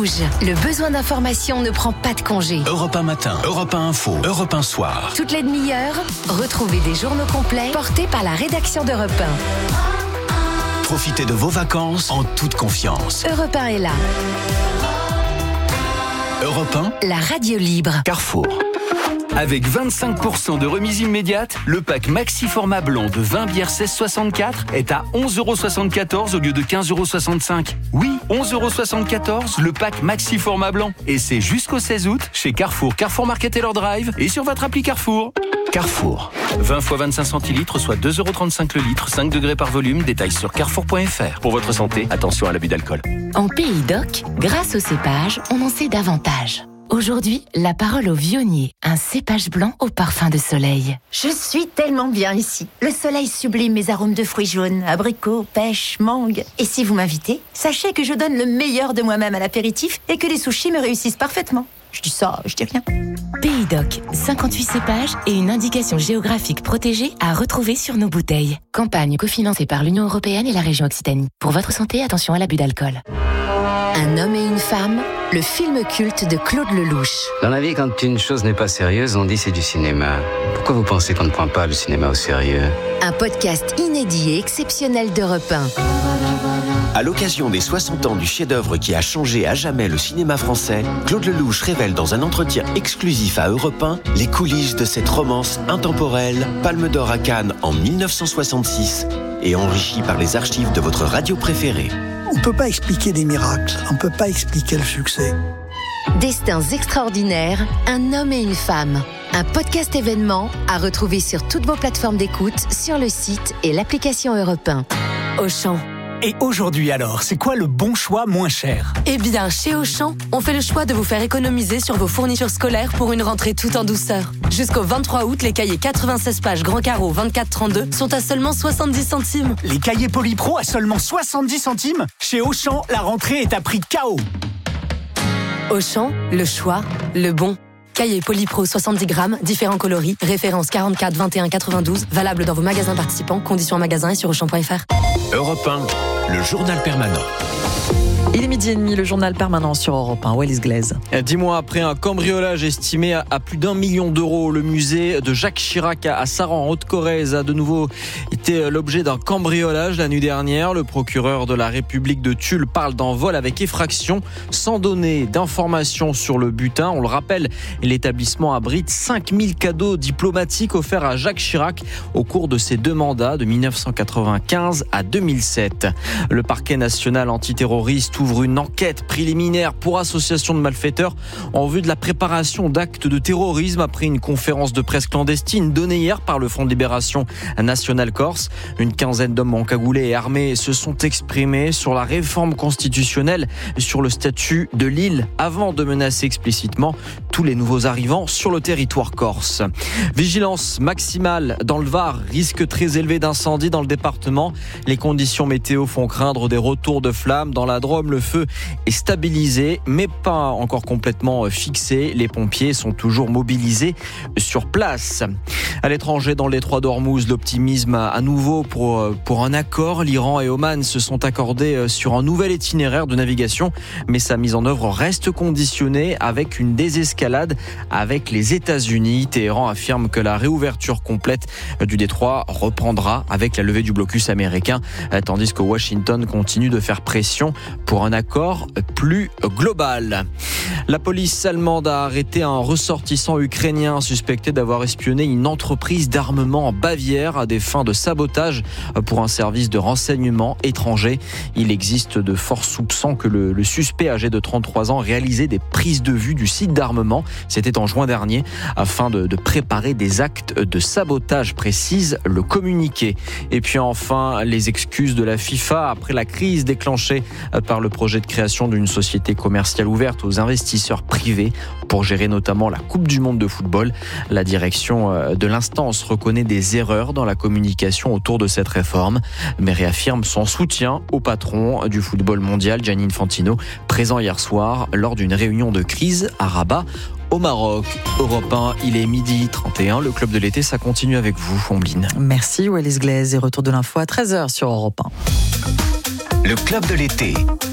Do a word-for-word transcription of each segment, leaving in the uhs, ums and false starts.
Rouge. Le besoin d'information ne prend pas de congé. Europe un matin, Europe un info, Europe un soir. Toutes les demi-heures, retrouvez des journaux complets portés par la rédaction d'Europe un. Profitez de vos vacances en toute confiance. Europe un est là. Europe un, la radio libre. Carrefour. Avec vingt-cinq pour cent de remise immédiate, le pack Maxi Format Blanc de vingt bières seize soixante-quatre est à onze euros soixante-quatorze au lieu de quinze euros soixante-cinq. Oui, onze euros soixante-quatorze, le pack Maxi Format Blanc. Et c'est jusqu'au seize août chez Carrefour, Carrefour Market et leur Drive et sur votre appli Carrefour. Carrefour. vingt fois vingt-cinq centilitres, soit deux euros trente-cinq le litre, cinq degrés par volume. Détails sur carrefour point f r. Pour votre santé, attention à l'abus d'alcool. En Pays d'Oc, grâce au cépage, on en sait davantage. Aujourd'hui, la parole au vionnier, un cépage blanc au parfum de soleil. Je suis tellement bien ici. Le soleil sublime mes arômes de fruits jaunes, abricots, pêches, mangue. Et si vous m'invitez, sachez que je donne le meilleur de moi-même à l'apéritif et que les sushis me réussissent parfaitement. Je dis ça, je dis rien. Pays d'Oc, cinquante-huit cépages et une indication géographique protégée à retrouver sur nos bouteilles. Campagne cofinancée par l'Union européenne et la région Occitanie. Pour votre santé, attention à l'abus d'alcool. Un homme et une femme, le film culte de Claude Lelouch. Dans la vie, quand une chose n'est pas sérieuse, on dit c'est du cinéma. Pourquoi vous pensez qu'on ne prend pas le cinéma au sérieux ? Un podcast inédit et exceptionnel d'Europe un. À l'occasion des soixante ans du chef-d'œuvre qui a changé à jamais le cinéma français, Claude Lelouch révèle dans un entretien exclusif à Europe un les coulisses de cette romance intemporelle, Palme d'Or à Cannes en dix-neuf cent soixante-six et enrichie par les archives de votre radio préférée. On ne peut pas expliquer des miracles, on ne peut pas expliquer le succès. Destins extraordinaires, un homme et une femme. Un podcast événement à retrouver sur toutes vos plateformes d'écoute, sur le site et l'application Europe un. Auchan. Et aujourd'hui alors, c'est quoi le bon choix moins cher ? Eh bien, chez Auchan, on fait le choix de vous faire économiser sur vos fournitures scolaires pour une rentrée tout en douceur. Jusqu'au vingt-trois août, les cahiers quatre-vingt-seize pages grand carreau vingt-quatre trente-deux sont à seulement soixante-dix centimes. Les cahiers Polypro à seulement soixante-dix centimes ? Chez Auchan, la rentrée est à prix K O. Auchan, le choix, le bon. Cahier Polypro soixante-dix grammes, différents coloris, référence quarante-quatre vingt et un quatre-vingt-douze, valable dans vos magasins participants, conditions en magasin et sur auchan point f r. Europe un, le journal permanent. Il est midi et demi, le journal permanent sur Europe un. Wallis Glaise. Dix mois après un cambriolage estimé à plus d'un million d'euros, le musée de Jacques Chirac à Saran, en Haute-Corrèze, a de nouveau été l'objet d'un cambriolage la nuit dernière. Le procureur de la République de Tulle parle d'un vol avec effraction, sans donner d'informations sur le butin. On le rappelle, l'établissement abrite cinq mille cadeaux diplomatiques offerts à Jacques Chirac au cours de ses deux mandats de dix-neuf cent quatre-vingt-quinze à deux mille sept. Le parquet national antiterroriste ouvre une enquête préliminaire pour association de malfaiteurs en vue de la préparation d'actes de terrorisme après une conférence de presse clandestine donnée hier par le Front de Libération Nationale Corse. Une quinzaine d'hommes encagoulés et armés se sont exprimés sur la réforme constitutionnelle, sur le statut de l'île, avant de menacer explicitement tous les nouveaux arrivants sur le territoire corse. Vigilance maximale dans le Var, risque très élevé d'incendie dans le département. Les conditions météo font craindre des retours de flammes dans la Drôme. Le feu est stabilisé, mais pas encore complètement fixé. Les pompiers sont toujours mobilisés sur place. À l'étranger, dans les Trois d'Ormuz, l'optimisme à nouveau pour, pour un accord. L'Iran et Oman se sont accordés sur un nouvel itinéraire de navigation, mais sa mise en œuvre reste conditionnée avec une désescalade avec les États-Unis. Téhéran affirme que la réouverture complète du détroit reprendra avec la levée du blocus américain, tandis que Washington continue de faire pression pour un accord plus global. La police allemande a arrêté un ressortissant ukrainien suspecté d'avoir espionné une entreprise d'armement en Bavière à des fins de sabotage pour un service de renseignement étranger. Il existe de forts soupçons que le, le suspect âgé de trente-trois ans réalisait des prises de vue du site d'armement. C'était en juin dernier afin de, de préparer des actes de sabotage, précise le communiqué. Et puis enfin, les excuses de la FIFA après la crise déclenchée par le projet de création d'une société commerciale ouverte aux investisseurs privés pour gérer notamment la Coupe du Monde de football. La direction de l'instance reconnaît des erreurs dans la communication autour de cette réforme, mais réaffirme son soutien au patron du football mondial, Gianni Infantino, présent hier soir lors d'une réunion de crise à Rabat, au Maroc. Europe un, il est midi trente et un. Le club de l'été, ça continue avec vous, Ombline. Merci Wallis Glaise et retour de l'info à treize heures sur Europe un. Le club de l'été.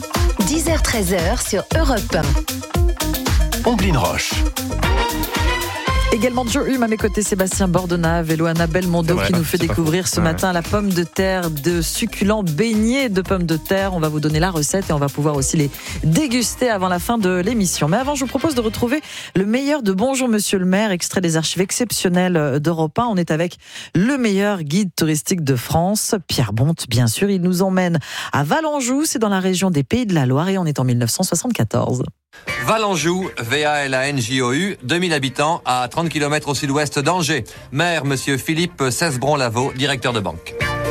dix heures treize heures sur Europe un. Omblin Roche. Également Joe Hume à mes côtés, Sébastien Bordenave et Loana Belmondo vrai, qui nous fait découvrir faux. ce ouais. matin la pomme de terre de succulents beignets de pommes de terre. On va vous donner la recette et on va pouvoir aussi les déguster avant la fin de l'émission. Mais avant, je vous propose de retrouver le meilleur de Bonjour Monsieur le Maire, extrait des archives exceptionnelles d'Europe un. On est avec le meilleur guide touristique de France, Pierre Bonte, bien sûr. Il nous emmène à Valenjoux, c'est dans la région des Pays de la Loire et on est en dix-neuf cent soixante-quatorze. Valenjoux, V A L A N J O U, deux mille habitants à trente kilomètres au sud-ouest d'Angers. Maire, monsieur Philippe Cesbron-Lavaux, directeur de banque.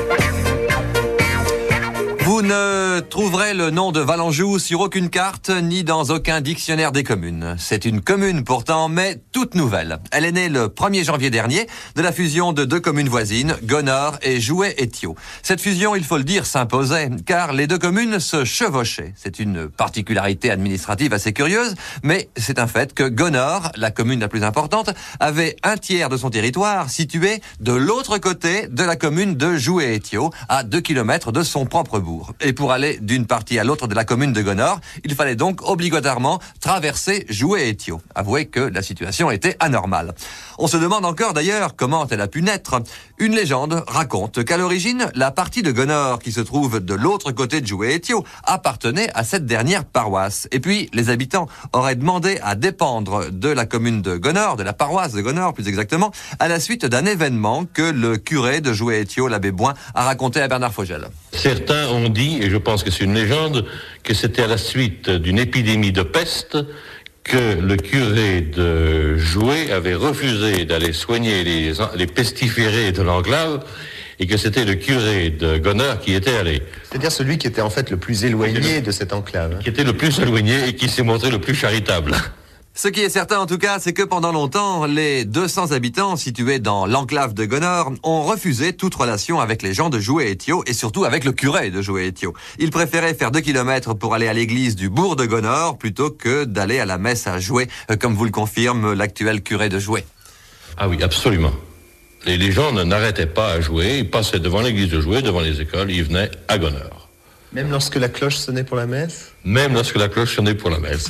Vous ne trouverez le nom de Valenjoux sur aucune carte ni dans aucun dictionnaire des communes. C'est une commune pourtant, mais toute nouvelle. Elle est née le premier janvier dernier de la fusion de deux communes voisines, Gonord et Jouët-Étiaux. Cette fusion, il faut le dire, s'imposait, car les deux communes se chevauchaient. C'est une particularité administrative assez curieuse, mais c'est un fait que Gonord, la commune la plus importante, avait un tiers de son territoire situé de l'autre côté de la commune de Jouët-Étiaux, à deux kilomètres de son propre bourg. Et pour aller d'une partie à l'autre de la commune de Gonord, il fallait donc obligatoirement traverser Jouët-Étiaux. Avouez que la situation était anormale. On se demande encore d'ailleurs comment elle a pu naître. Une légende raconte qu'à l'origine, la partie de Gonord qui se trouve de l'autre côté de Jouët-Étiaux appartenait à cette dernière paroisse. Et puis, les habitants auraient demandé à dépendre de la commune de Gonord, de la paroisse de Gonord plus exactement, à la suite d'un événement que le curé de Jouët-Étiaux, l'abbé Boin, a raconté à Bernard Fogel. Certains ont dit, et je pense que c'est une légende, que c'était à la suite d'une épidémie de peste que le curé de Jouët avait refusé d'aller soigner les, les pestiférés de l'enclave et que c'était le curé de Gonord qui était allé. C'est-à-dire celui qui était en fait le plus éloigné de cette enclave. Qui était le plus éloigné et qui s'est montré le plus charitable. Ce qui est certain en tout cas, c'est que pendant longtemps, les deux cents habitants situés dans l'enclave de Gonord ont refusé toute relation avec les gens de Jouët-Étiaux et surtout avec le curé de Jouët-Étiaux. Ils préféraient faire deux kilomètres pour aller à l'église du bourg de Gonord plutôt que d'aller à la messe à Jouët, comme vous le confirme l'actuel curé de Jouët. Ah oui, absolument. Les, les gens n'arrêtaient pas à Jouët, ils passaient devant l'église de Jouët, devant les écoles, ils venaient à Gonord. Même lorsque la cloche sonnait pour la messe ? Même lorsque la cloche sonnait pour la messe.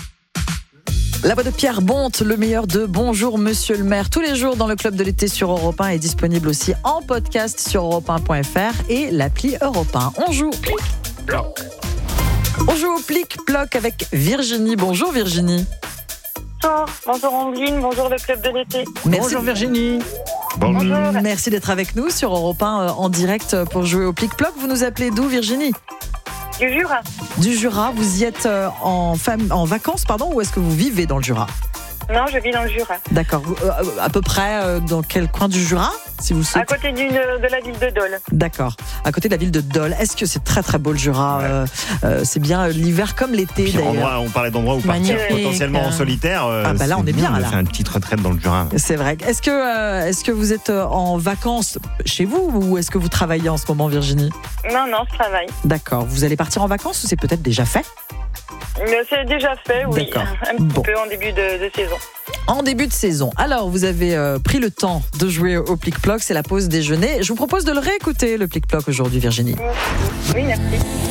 La voix de Pierre Bonte, le meilleur de Bonjour Monsieur le Maire, tous les jours dans le Club de l'été sur Europe un, est disponible aussi en podcast sur europe un point f r et l'appli Europe un. On joue Plic-Ploc. On joue au Plic-Ploc avec Virginie. Bonjour Virginie. Bonjour, bonjour Ambline, bonjour le Club de l'été. Merci. Bonjour Virginie. Bonjour. Merci d'être avec nous sur Europe un en direct pour jouer au Plic-Ploc. Vous nous appelez d'où Virginie ? Du Jura. Du Jura, vous y êtes en, fam- en vacances, pardon, ou est-ce que vous vivez dans le Jura ? Non, je vis dans le Jura. D'accord. Euh, à peu près euh, dans quel coin du Jura, si vous souhaitez ? À côté d'une, de la ville de Dole. D'accord. À côté de la ville de Dole. Est-ce que c'est très très beau le Jura ? ouais. euh, euh, C'est bien l'hiver comme l'été Puis d'ailleurs. Endroit, on parlait d'endroits où partir Magnifique. potentiellement en solitaire. Euh, ah bah là on est bien, bien là. C'est une petite retraite dans le Jura. C'est vrai. Est-ce que, euh, est-ce que vous êtes en vacances chez vous ou est-ce que vous travaillez en ce moment Virginie ? Non, non, je travaille. D'accord. Vous allez partir en vacances ou c'est peut-être déjà fait ? Mais c'est déjà fait, oui. D'accord. Un petit bon. peu en début de, de saison. En début de saison. Alors, vous avez euh, pris le temps de jouer au Plic-Ploc, c'est la pause déjeuner. Je vous propose de le réécouter, le Plic-Ploc, aujourd'hui, Virginie. Oui, merci.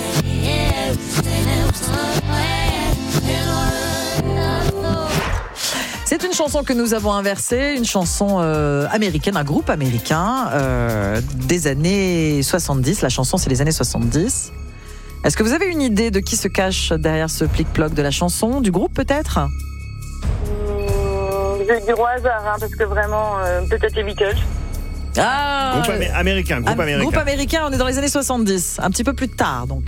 C'est une chanson que nous avons inversée, une chanson euh, américaine, un groupe américain euh, des années soixante-dix. La chanson, c'est les années soixante-dix. Est-ce que vous avez une idée de qui se cache derrière ce Plic-Ploc de la chanson, du groupe peut-être ? Mmh, je vais dire au hasard, hein, parce que vraiment, euh, peut-être les Beatles. Ah, groupe amé- américain, groupe am- américain. Groupe américain, on est dans les années soixante-dix, un petit peu plus tard donc.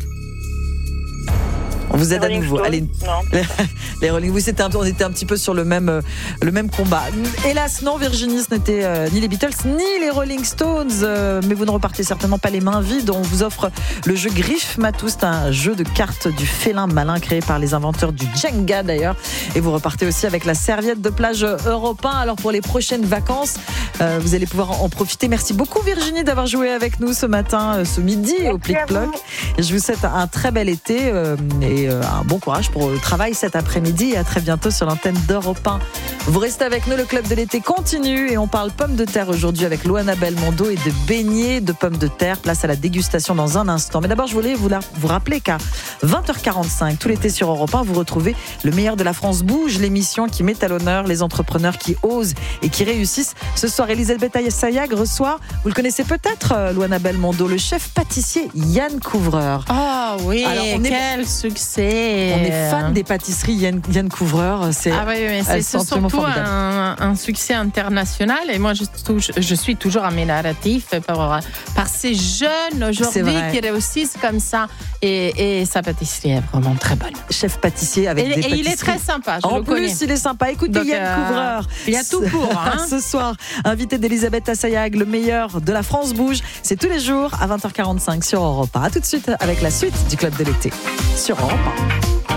On vous aide à nouveau. Allez. Non. Les Rolling Stones, c'était un, on était un petit peu sur le même, euh, le même combat. Hélas, non, Virginie, ce n'était euh, ni les Beatles, ni les Rolling Stones. Euh, mais vous ne repartez certainement pas les mains vides. On vous offre le jeu Griffe Matou. C'est un jeu de cartes du félin malin créé par les inventeurs du Jenga d'ailleurs. Et vous repartez aussi avec la serviette de plage Europe un. Alors pour les prochaines vacances, euh, vous allez pouvoir en profiter. Merci beaucoup Virginie d'avoir joué avec nous ce matin, euh, ce midi Merci au Plic-Ploc. Et je vous souhaite un très bel été euh, et euh, un bon courage pour le travail cet après-midi. Et à très bientôt sur l'antenne d'Europe un. Vous restez avec nous, le club de l'été continue et on parle pommes de terre aujourd'hui avec Loana Belmondo et de beignets de pommes de terre. Place à la dégustation dans un instant. Mais d'abord, je voulais vous, la, vous rappeler qu'à vingt heures quarante-cinq, tout l'été sur Europe un, vous retrouvez Le meilleur de la France bouge, l'émission qui met à l'honneur les entrepreneurs qui osent et qui réussissent. Ce soir, Elisabeth Sayag reçoit, vous le connaissez peut-être, Loana Belmondo, le chef pâtissier Yann Couvreur. Ah oui, alors, on quel est, succès. On est fan des pâtisseries Yann, Yann Couvreur. C'est, ah oui, mais c'est, c'est surtout un, un succès international. Et moi, je, je suis toujours admiratif par, par ces jeunes aujourd'hui qui réussissent comme ça. Et, et sa pâtisserie est vraiment très bonne. Chef pâtissier avec et, des et pâtisseries. il est très sympa, je en le plus, connais. il est sympa. Écoutez, donc, Yann euh, Couvreur. Il y a tout pour. Hein. Ce soir, invité d'Elisabeth Assayag, le meilleur de la France bouge. C'est tous les jours à vingt heures quarante-cinq sur Europe un. A tout de suite avec la suite du Club de l'été sur Europe un.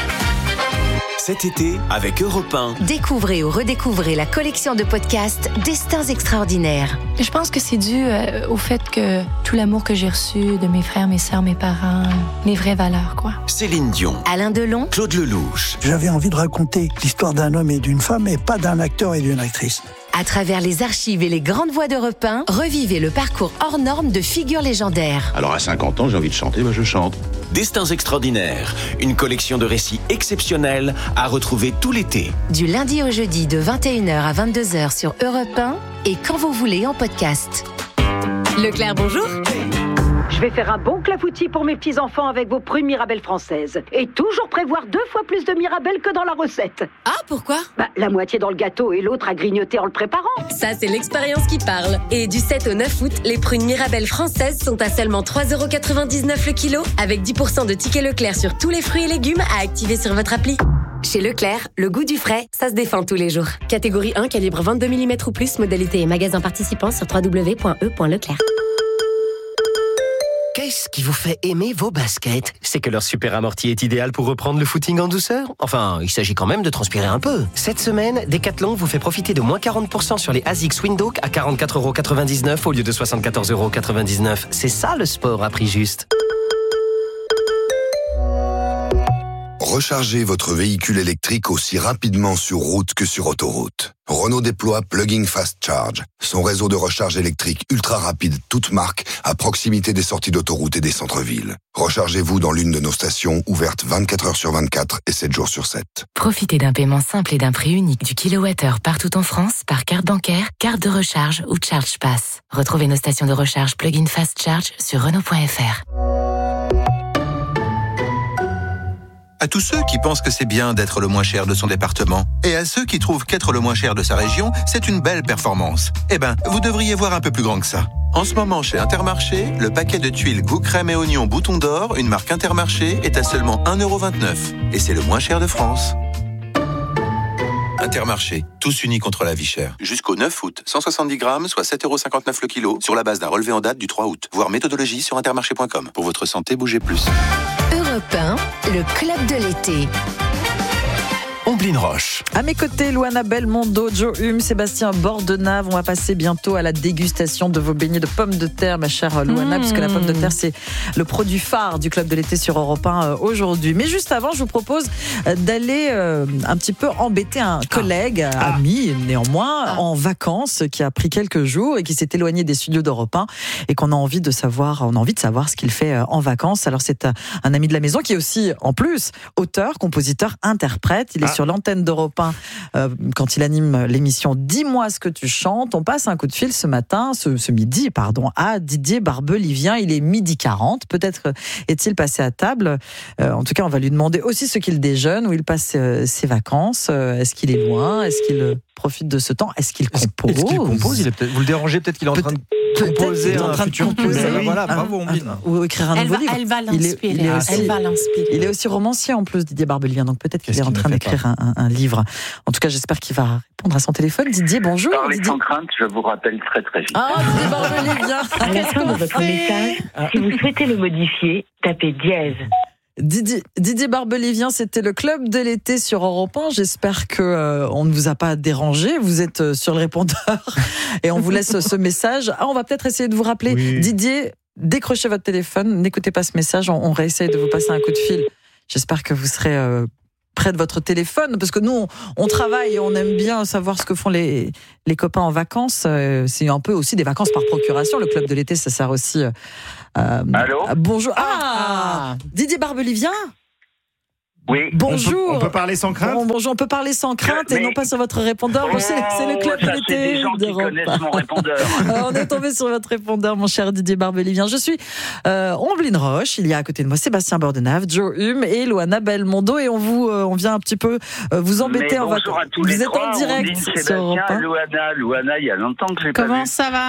Cet été, avec Europe un. Découvrez ou redécouvrez la collection de podcasts Destins extraordinaires. Je pense que c'est dû euh, au fait que tout l'amour que j'ai reçu de mes frères, mes sœurs, mes parents, mes vraies valeurs, quoi. Céline Dion. Alain Delon. Claude Lelouch. J'avais envie de raconter l'histoire d'un homme et d'une femme, et pas d'un acteur et d'une actrice. À travers les archives et les grandes voix d'Europe un, revivez le parcours hors norme de figures légendaires. Alors à cinquante ans, j'ai envie de chanter, bah je chante. Destins extraordinaires, une collection de récits exceptionnels à retrouver tout l'été. Du lundi au jeudi de vingt et une heures à vingt-deux heures sur Europe un et quand vous voulez en podcast. Leclerc, bonjour. Je vais faire un bon clafoutis pour mes petits-enfants avec vos prunes Mirabelle françaises. Et toujours prévoir deux fois plus de Mirabelle que dans la recette. Ah, pourquoi ? Bah, la moitié dans le gâteau et l'autre à grignoter en le préparant. Ça, c'est l'expérience qui parle. Et du sept au neuf août, les prunes Mirabelle françaises sont à seulement trois euros quatre-vingt-dix-neuf le kilo, avec dix pour cent de tickets Leclerc sur tous les fruits et légumes à activer sur votre appli. Chez Leclerc, le goût du frais, ça se défend tous les jours. Catégorie un, calibre vingt-deux millimètres ou plus, modalité et magasin participant sur w w w point e point leclerc. Qu'est-ce qui vous fait aimer vos baskets ? C'est que leur super amorti est idéal pour reprendre le footing en douceur ? Enfin, il s'agit quand même de transpirer un peu. Cette semaine, Decathlon vous fait profiter de moins quarante pour cent sur les ASICS Windhoek à quarante-quatre euros quatre-vingt-dix-neuf au lieu de soixante-quatorze euros quatre-vingt-dix-neuf. C'est ça le sport à prix juste. Rechargez votre véhicule électrique aussi rapidement sur route que sur autoroute. Renault déploie Plug-in Fast Charge, son réseau de recharge électrique ultra rapide, toute marque, à proximité des sorties d'autoroute et des centres-villes. Rechargez-vous dans l'une de nos stations, ouvertes vingt-quatre heures sur vingt-quatre et sept jours sur sept. Profitez d'un paiement simple et d'un prix unique du kilowattheure partout en France par carte bancaire, carte de recharge ou Charge Pass. Retrouvez nos stations de recharge Plug-in Fast Charge sur Renault point F R. À tous ceux qui pensent que c'est bien d'être le moins cher de son département, et à ceux qui trouvent qu'être le moins cher de sa région, c'est une belle performance. Eh ben, vous devriez voir un peu plus grand que ça. En ce moment, chez Intermarché, le paquet de tuiles goût crème et oignon bouton d'or, une marque Intermarché, est à seulement un euro vingt-neuf. Et c'est le moins cher de France. Intermarché, tous unis contre la vie chère. Jusqu'au neuf août, cent soixante-dix grammes, soit sept euros cinquante-neuf le kilo, sur la base d'un relevé en date du trois août. Voir méthodologie sur intermarché point com. Pour votre santé, bougez plus. Europe un, le club de l'été. Omblin Roche. À mes côtés, Loana Belmondo, Joe Hume, Sébastien Bordenave. On va passer bientôt à la dégustation de vos beignets de pommes de terre, ma chère Loana, mmh. puisque la pomme de terre, c'est le produit phare du Club de l'été sur Europe un aujourd'hui. Mais juste avant, je vous propose d'aller euh, un petit peu embêter un collègue, ah. ami néanmoins, ah. en vacances, qui a pris quelques jours et qui s'est éloigné des studios d'Europe un et qu'on a envie de savoir, on a envie de savoir ce qu'il fait en vacances. Alors c'est un ami de la maison qui est aussi, en plus, auteur, compositeur, interprète. Il est ah. sur l'antenne d'Europe un euh, quand il anime l'émission Dis-moi ce que tu chantes. On passe un coup de fil ce matin, ce, ce midi, pardon, à Didier Barbelivien. Il est midi quarante. Peut-être est-il passé à table. Euh, en tout cas, on va lui demander aussi ce qu'il déjeune, où il passe euh, ses vacances. Euh, est-ce qu'il est loin ? Est-ce qu'il euh, profite de ce temps ? Est-ce qu'il compose ? Est-ce qu'il compose ? Il est peut-être, vous le dérangez, peut-être qu'il est en train de composer un, un futur composer. Voilà, bravo, Omblin. Ou écrire un elle nouveau va, livre. Elle va l'inspirer. Il est, il est aussi, elle va l'inspirer. Il est aussi romancier en plus, Didier Barbelivien. Donc peut-être qu'il Qu'est-ce est en train d'écrire un, un, un livre. En tout cas, j'espère qu'il va répondre à son téléphone. Didier, bonjour. Parlez Didier. sans crainte, je vous rappelle très très vite. Ah, Didier Barbelivien. À la fin de votre message, si vous souhaitez le modifier, tapez dièse. Didier, Didier Barbelivien, c'était le club de l'été sur Europe un. J'espère que euh, on ne vous a pas dérangé. Vous êtes euh, sur le répondeur et on vous laisse ce message. Ah, on va peut-être essayer de vous rappeler. Oui. Didier, décrochez votre téléphone, n'écoutez pas ce message. On, on réessaye de vous passer un coup de fil. J'espère que vous serez euh, près de votre téléphone, parce que nous, on, on travaille et on aime bien savoir ce que font les, les copains en vacances. Euh, c'est un peu aussi des vacances par procuration. Le club de l'été, ça sert aussi... Euh, Allô ? Bonjour. Ah, Didier Barbelivien ? Oui. Bonjour. On peut, on peut parler sans crainte. Bon, bonjour, on peut parler sans crainte mais... et non pas sur votre répondeur. Oh, c'est, c'est le club ça, de l'été. C'est des gens qui d'Europe. connaissent mon répondeur. On est tombé sur votre répondeur, mon cher Didier Barbelivien. Je suis euh, Omblin Roche. Il y a à côté de moi Sébastien Bordenave, Joe Hume et Loana Belmondo. Et on vous, euh, on vient un petit peu euh, vous embêter mais en vacances. Vous êtes trois, en direct Ondine, sur Europe un. Loana, Loana, il y a longtemps que je l'ai pas vu. Comment ça va ?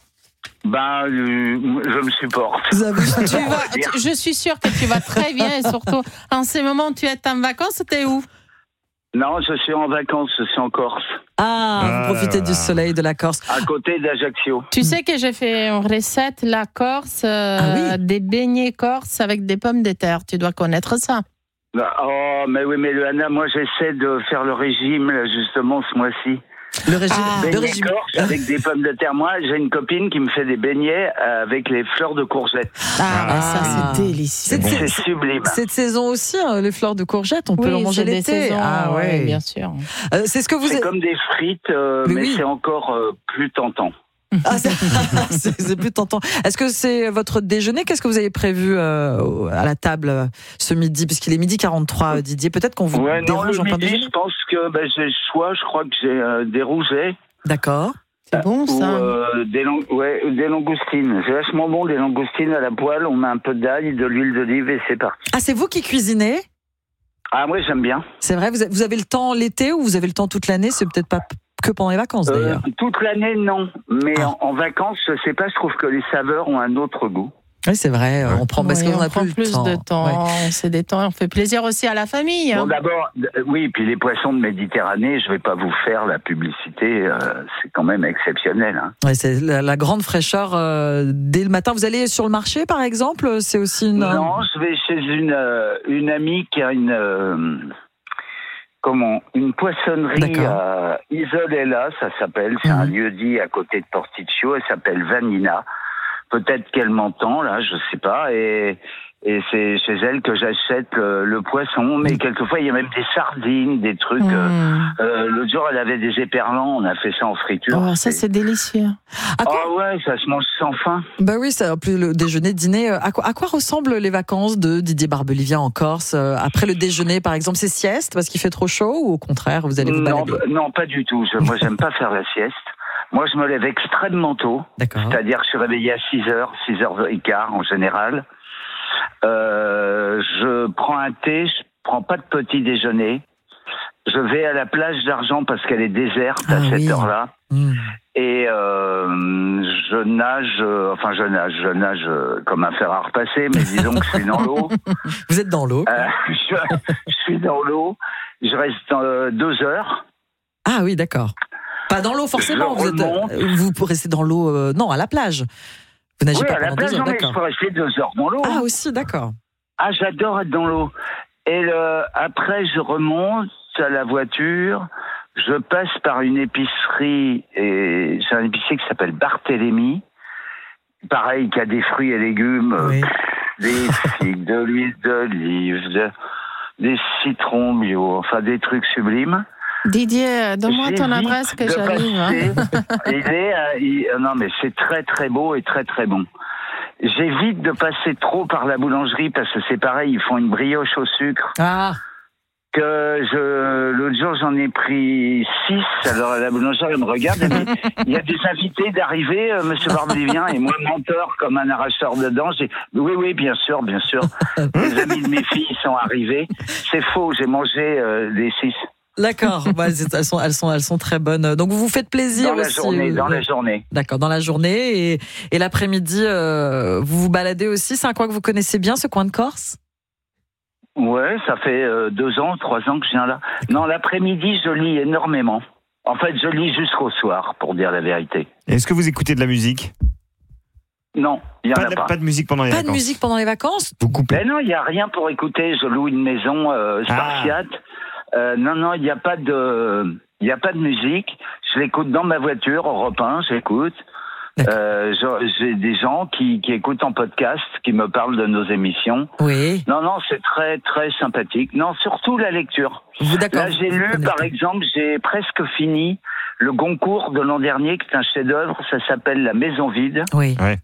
Ben, euh, je me supporte. Vous avez... tu vas, tu, je suis sûre que tu vas très bien et surtout, en ce moment, tu es en vacances, t'es où ? Non, je suis en vacances, je suis en Corse. Ah, vous ah, profitez voilà. du soleil de la Corse. À côté d'Ajaccio. Tu sais que j'ai fait une recette, la Corse, euh, ah oui des beignets corse avec des pommes de terre. Tu dois connaître ça. Oh, mais oui, mais Loana, moi j'essaie de faire le régime, là, justement, ce mois-ci. Le régime, ah, le régime. Corse avec des pommes de terre. Moi, j'ai une copine qui me fait des beignets avec les fleurs de courgettes. Ah, ah ça c'est délicieux. C'est, bon. c'est sublime. Cette saison aussi, hein, les fleurs de courgettes, on peut oui, en manger l'été. Saisons, ah ouais, bien sûr. Euh, c'est ce que vous. C'est êtes... comme des frites, euh, mais, mais oui. c'est encore euh, plus tentant. Ah, c'est, c'est, c'est plus tentant. Est-ce que c'est votre déjeuner ? Qu'est-ce que vous avez prévu euh, à la table euh, ce midi ? Puisqu'il est midi quarante-trois, Didier. Peut-être qu'on vous ouais, dérange non, en plein déjeuner. Je pense que ben, j'ai le choix. Je crois que j'ai euh, des rougets. D'accord. C'est bon, ça. Ou, euh, des, lang- ouais, des langoustines. C'est vachement bon, des langoustines à la poêle. On met un peu d'ail, de l'huile d'olive et c'est parti. Ah, c'est vous qui cuisinez ? Ah, moi, j'aime bien. C'est vrai, vous avez, vous avez le temps l'été ou vous avez le temps toute l'année ? C'est peut-être pas que pendant les vacances, d'ailleurs. Euh, toute l'année, non. Mais ah. en, en vacances, je sais pas, je trouve que les saveurs ont un autre goût. Oui, c'est vrai. Ouais. On prend parce oui, qu'on a prend plus, plus temps. de temps. Ouais. On se détend, on fait plaisir aussi à la famille. Hein. Bon, d'abord, oui, puis les poissons de Méditerranée, je vais pas vous faire la publicité. Euh, c'est quand même exceptionnel. Hein. Ouais, c'est la, la grande fraîcheur euh, dès le matin. Vous allez sur le marché, par exemple ? C'est aussi une. Non, je vais chez une euh, une amie qui a une. Euh, Comment une poissonnerie à Isolella, ça s'appelle. C'est mmh. un lieu-dit à côté de Porticcio. Elle s'appelle Vanina. Peut-être qu'elle m'entend, là, je sais pas. Et, et c'est chez elle que j'achète le, le poisson. Mais quelquefois, il y a même des sardines, des trucs. Mmh. Euh, l'autre jour, elle avait des éperlans. On a fait ça en friture. Oh, ça, c'est délicieux. Ah oh, ouais, ça se mange sans faim. Bah oui, ça, en plus, le déjeuner, dîner. À quoi, à quoi ressemblent les vacances de Didier Barbelivien en Corse ? Après le déjeuner, par exemple, c'est sieste parce qu'il fait trop chaud ou au contraire, vous allez vous balader ? Non, non, pas du tout. Je, moi, j'aime pas faire la sieste. Moi, je me lève extrêmement tôt. D'accord. C'est-à-dire que je suis réveillé à six heures, six heures quinze en général. Euh, je prends un thé, je prends pas de petit déjeuner. Je vais à la plage d'Argent parce qu'elle est déserte ah, à cette oui. heure-là. Mmh. Et euh, je nage, euh, enfin je nage, je nage euh, comme un fer à repasser, mais disons que je suis dans l'eau. Vous êtes dans l'eau euh, je, je suis dans l'eau. Je reste euh, deux heures. Ah oui, d'accord. Pas dans l'eau forcément, vous, êtes, vous restez dans l'eau, euh, non, à la plage. Vous nagez oui, pas à pendant la plage, deux heures, non, d'accord. Mais je peux rester deux heures dans l'eau. Ah aussi, d'accord. Ah, j'adore être dans l'eau. Et le, après, je remonte à la voiture, je passe par une épicerie, et c'est une épicerie qui s'appelle Barthélemy, pareil, qui a des fruits et légumes, oui. Des figues, de l'huile d'olive, de, des citrons bio, enfin des trucs sublimes. Didier, donne-moi ton adresse que j'arrive. Hein. il est, euh, il, non mais c'est très très beau et très très bon. J'évite de passer trop par la boulangerie parce que c'est pareil, ils font une brioche au sucre. Ah. Que je, l'autre jour j'en ai pris six. Alors la boulangère elle me regarde, elle dit, il y a des invités d'arriver, euh, Monsieur Barbelivien, et moi menteur comme un arracheur de dents. J'ai oui oui bien sûr bien sûr. Les amis de mes filles sont arrivés. C'est faux, j'ai mangé euh, les six. D'accord, bah, elles sont, elles sont, elles sont très bonnes. Donc vous vous faites plaisir dans la aussi. Journée, dans la journée. D'accord, dans la journée et, et l'après-midi, euh, vous vous baladez aussi. C'est un coin que vous connaissez bien, ce coin de Corse ? Ouais, ça fait euh, deux ans, trois ans que je viens là. Non, l'après-midi, je lis énormément. En fait, je lis jusqu'au soir, pour dire la vérité. Est-ce que vous écoutez de la musique ? Non, il n'y en pas a de, pas. Pas de musique pendant les pas vacances. Pas de musique pendant les vacances ? Vous coupez ? Ben non, il n'y a rien pour écouter. Je loue une maison euh, spartiate. Ah. Euh, non, non, il n'y a pas de, il n'y a pas de musique. Je l'écoute dans ma voiture, Europe un, j'écoute. Euh, j'ai des gens qui, qui écoutent en podcast, qui me parlent de nos émissions. Oui. Non, non, c'est très, très sympathique. Non, surtout la lecture. Vous, d'accord. Là, j'ai lu, par exemple, j'ai presque fini le Goncourt de l'an dernier, qui est un chef-d'œuvre. Ça s'appelle La Maison Vide. Oui. Ouais.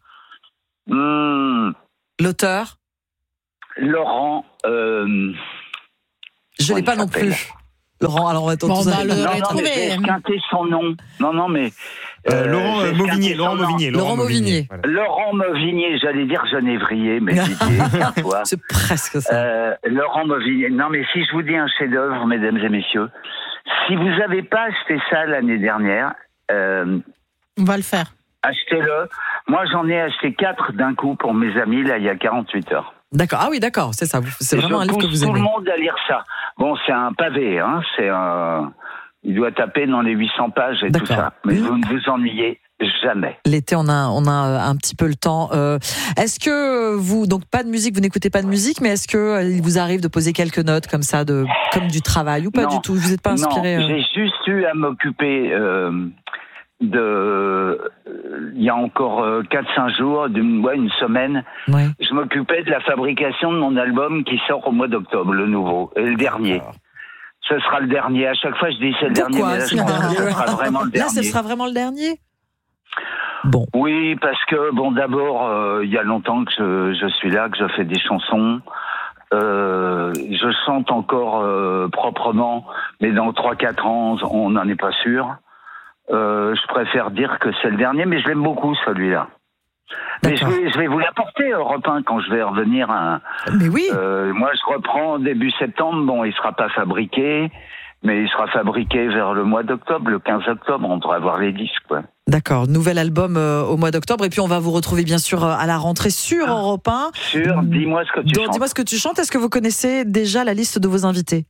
Mmh. L'auteur Laurent. Euh, Je l'ai pas non plus. Laurent, alors on va bon, on va le non, retrouver. Non, mais j'ai esquinté son nom. Non, non, mais. Euh, euh, Laurent euh, Mauvigné. Laurent Mauvigné. Laurent Mauvigné. Voilà. Laurent Mauvigné, j'allais dire Genévrier, mais Didier, toi. C'est presque ça. Euh, Laurent Mauvigné. Non, mais si je vous dis un chef-d'œuvre, mesdames et messieurs, si vous n'avez pas acheté ça l'année dernière, euh, on va le faire. Achetez-le. Moi, j'en ai acheté quatre d'un coup pour mes amis, là, il y a quarante-huit heures. D'accord. Ah oui, d'accord, c'est ça. C'est vraiment un livre que vous aimez. Je pousse tout le monde à lire ça. Bon, c'est un pavé, hein. C'est un... Il doit taper dans les huit cents pages et tout ça. Mais vous ne vous ennuyez jamais. L'été, on a, on a un petit peu le temps. Euh, est-ce que vous, donc pas de musique, vous n'écoutez pas de musique, mais est-ce que euh, il vous arrive de poser quelques notes comme ça, de, comme du travail ou pas non, du tout? Vous n'êtes pas inspiré? Non, euh... j'ai juste eu à m'occuper euh, de. Euh, il y a encore euh, quatre cinq jours, d'une, ouais, une semaine, ouais. Je m'occupais de la fabrication de mon album qui sort au mois d'octobre, le nouveau, et le dernier. D'accord. Ce sera le dernier. À chaque fois, je dis c'est le Pourquoi dernier, mais là, je pense que ce sera vraiment le dernier. Là, ce sera vraiment le dernier? Bon. Oui, parce que, bon, d'abord, euh, il y a longtemps que je, je suis là, que je fais des chansons. Euh, je chante encore euh, proprement, mais dans trois quatre ans, on n'en est pas sûr. Euh, je préfère dire que c'est le dernier, mais je l'aime beaucoup, celui-là. Mais je vais, je vais vous l'apporter, Europe un, quand je vais revenir. À, mais oui. Euh, moi, je reprends début septembre. Bon, il sera pas fabriqué, mais il sera fabriqué vers le mois d'octobre, le quinze octobre. On devra avoir les disques, quoi. D'accord. Nouvel album euh, au mois d'octobre. Et puis, on va vous retrouver, bien sûr, à la rentrée sur ah, Europe un. Sur Dis-moi ce que tu Donc, chantes. Dis-moi ce que tu chantes. Est-ce que vous connaissez déjà la liste de vos invités?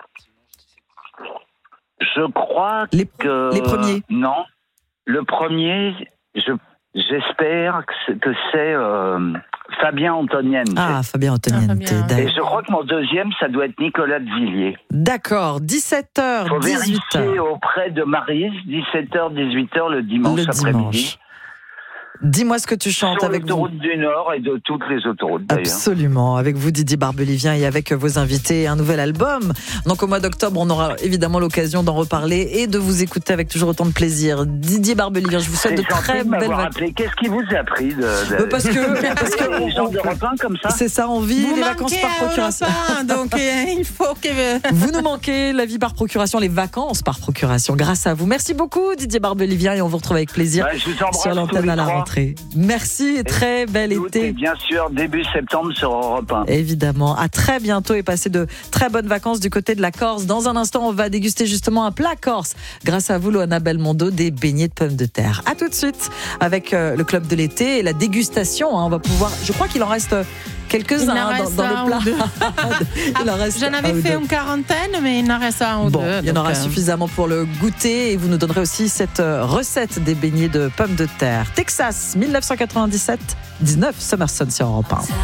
Je crois les, que... Les premiers. Non. Le premier, je... J'espère que c'est euh, Fabien Antoniente. Ah, Fabien Antoniente. Ah, et je crois que mon deuxième, ça doit être Nicolas de Villiers. D'accord, dix-sept heures, Faut dix-huit heures. vérifier auprès de Maryse, dix-sept heures, dix-huit heures le dimanche le après-midi. Dimanche. Dis-moi ce que tu chantes Sur avec vous. Sur l'autoroute du Nord et de toutes les autoroutes d'ailleurs. Absolument, avec vous Didier Barbelivien et avec vos invités, un nouvel album. Donc au mois d'octobre, on aura évidemment l'occasion d'en reparler et de vous écouter avec toujours autant de plaisir. Didier Barbelivien, je vous souhaite de très belles vacances. Qu'est-ce qui vous a pris de, de... Parce que, parce que les gens de Europe un comme ça. C'est ça, on vit vous les vacances par procuration. Un, donc euh, il faut que vous nous manquez, la vie par procuration, les vacances par procuration. Grâce à vous. Merci beaucoup Didier Barbelivien et on vous retrouve avec plaisir ouais, sur l'antenne à la rentrée. Merci. Merci, très bel été. Bien sûr, début septembre sur Europe un. Évidemment, à très bientôt et passez de très bonnes vacances du côté de la Corse. Dans un instant, on va déguster justement un plat corse. Grâce à vous, Loana Belmondo, des beignets de pommes de terre. À tout de suite avec le club de l'été et la dégustation. On va pouvoir, je crois qu'il en reste quelques-uns hein, dans, dans le plat. il en reste J'en avais fait une quarantaine, mais il en reste un ou bon, deux. Il y en aura euh... suffisamment pour le goûter et vous nous donnerez aussi cette recette des beignets de pommes de terre. Texas, dix-neuf cent quatre-vingt-dix-sept, dix-neuf Summerson sur Europe un.